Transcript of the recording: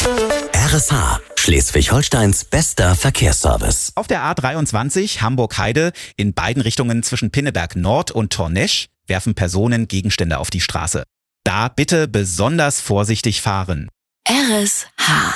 RSH, Schleswig-Holsteins bester Verkehrsservice. Auf der A23 Hamburg-Heide in beiden Richtungen zwischen Pinneberg Nord und Tornesch werfen Personen Gegenstände auf die Straße. Da bitte besonders vorsichtig fahren. RSH